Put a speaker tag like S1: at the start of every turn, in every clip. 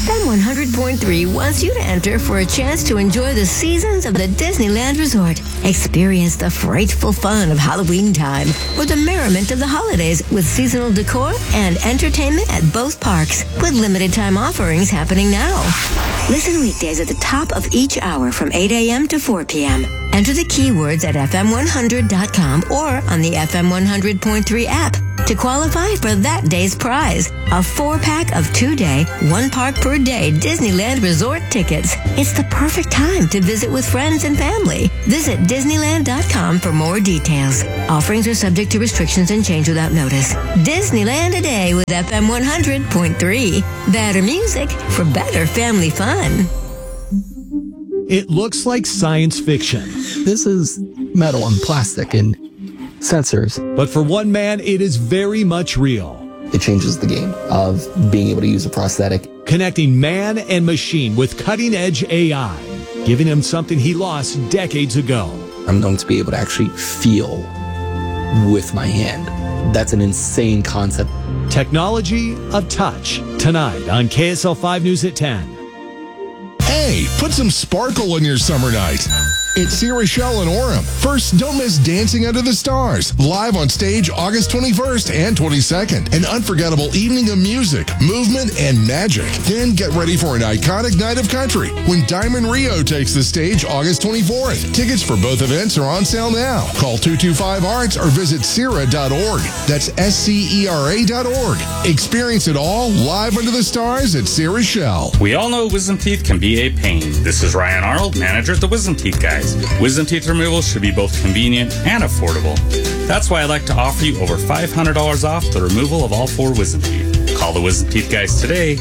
S1: FM 100.3 wants you to enter for a chance to enjoy the seasons of the Disneyland Resort. Experience the frightful fun of Halloween time or the merriment of the holidays with seasonal decor and entertainment at both parks with limited time offerings happening now. Listen weekdays at the top of each hour from 8 a.m. to 4 p.m. Enter the keywords at fm100.com or on the FM 100.3 app to qualify for that day's prize, a 4-pack of 2-day, 1 park per day Disneyland Resort tickets. It's the perfect time to visit with friends and family. Visit Disneyland.com for more details. Offerings are subject to restrictions and change without notice. Disneyland a day with FM 100.3. Better music for better family fun.
S2: It looks like science fiction.
S3: This is metal and plastic and sensors.
S2: But for one man, it is very much real.
S3: It changes the game of being able to use a prosthetic.
S2: Connecting man and machine with cutting-edge AI, giving him something he lost decades ago.
S3: I'm going to be able to actually feel with my hand. That's an insane concept.
S2: Technology of touch, tonight on KSL 5 News at 10.
S4: Hey, put some sparkle in your summer night. It's Sia Rochelle and Orem. First, don't miss Dancing Under the Stars, live on stage August 21st and 22nd. An unforgettable evening of music, movement, and magic. Then get ready for an iconic night of country when Diamond Rio takes the stage August 24th. Tickets for both events are on sale now. Call 225-ARTS or visit Sierra.org. That's SCERA.org. Experience it all live under the stars at Sia Rochelle.
S5: We all know wisdom teeth can be a pain. This is Ryan Arnold, manager at the Wisdom Teeth Guys. Wisdom teeth removal should be both convenient and affordable. That's why I'd like to offer you over $500 off the removal of all 4 wisdom teeth. Call the Wisdom Teeth Guys today,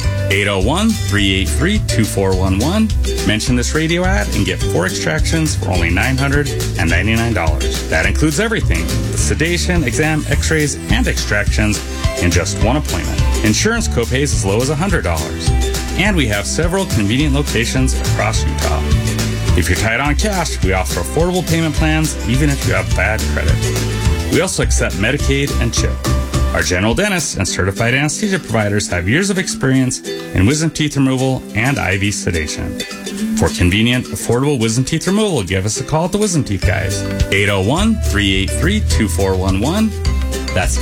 S5: 801-383-2411. Mention this radio ad and get 4 extractions for only $999. That includes everything, the sedation, exam, x-rays, and extractions in just 1 appointment. Insurance copays as low as $100. And we have several convenient locations across Utah. If you're tight on cash, we offer affordable payment plans even if you have bad credit. We also accept Medicaid and CHIP. Our general dentists and certified anesthesia providers have years of experience in wisdom teeth removal and IV sedation. For convenient, affordable wisdom teeth removal, give us a call at the Wisdom Teeth Guys. 801-383-2411. That's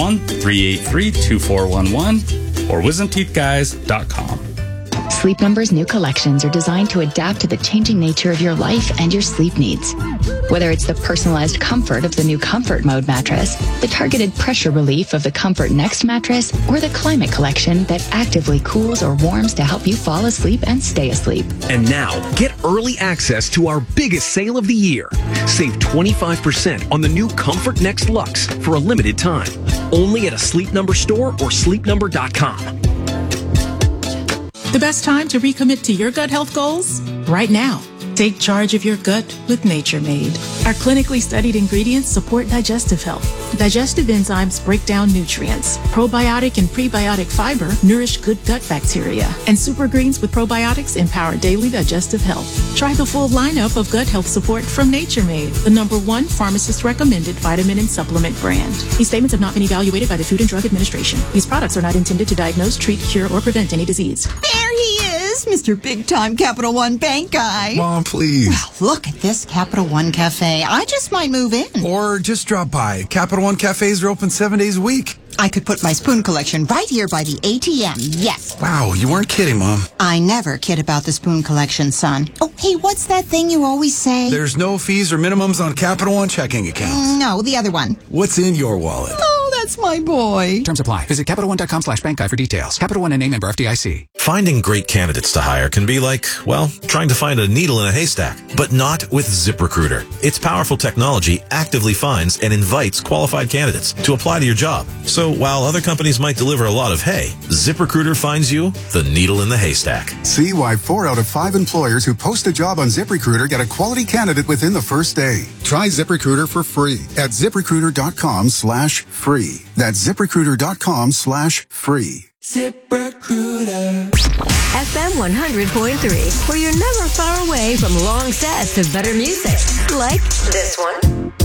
S5: 801-383-2411 or wisdomteethguys.com.
S6: Sleep Number's new collections are designed to adapt to the changing nature of your life and your sleep needs. Whether it's the personalized comfort of the new Comfort Mode mattress, the targeted pressure relief of the Comfort Next mattress, or the Climate Collection that actively cools or warms to help you fall asleep and stay asleep.
S7: And now, get early access to our biggest sale of the year. Save 25% on the new Comfort Next Luxe for a limited time. Only at a Sleep Number store or sleepnumber.com.
S8: The best time to recommit to your gut health goals? Right now. Take charge of your gut with Nature Made. Our clinically studied ingredients support digestive health. Digestive enzymes break down nutrients. Probiotic and prebiotic fiber nourish good gut bacteria. And super greens with probiotics empower daily digestive health. Try the full lineup of gut health support from Nature Made, the #1 pharmacist-recommended vitamin and supplement brand. These statements have not been evaluated by the Food and Drug Administration. These products are not intended to diagnose, treat, cure, or prevent any disease.
S9: There he is, Mr. Big Time Capital One Bank guy.
S10: Mom, please.
S9: Well, look at this Capital One Cafe. I just might move in.
S10: Or just drop by. Capital One Cafes are open 7 days a week.
S9: I could put my spoon collection right here by the ATM. Yes.
S10: Wow, you weren't kidding, Mom.
S9: I never kid about the spoon collection, son. Oh, hey, what's that thing you always say?
S10: There's no fees or minimums on Capital One checking accounts.
S9: No, the other one.
S10: What's in your wallet?
S9: Oh, that's my boy.
S11: Terms apply. Visit CapitalOne.com/bank guide for details. Capital One and a member FDIC.
S12: Finding great candidates to hire can be like, well, trying to find a needle in a haystack, but not with ZipRecruiter. Its powerful technology actively finds and invites qualified candidates to apply to your job. So while other companies might deliver a lot of hay, ZipRecruiter finds you the needle in the haystack.
S13: See why 4 out of 5 employers who post a job on ZipRecruiter get a quality candidate within the first day. Try ZipRecruiter for free at ZipRecruiter.com/free. That's ZipRecruiter.com/free.
S1: ZipRecruiter. FM 100.3, where you're never far away from long sets of better music, like this one.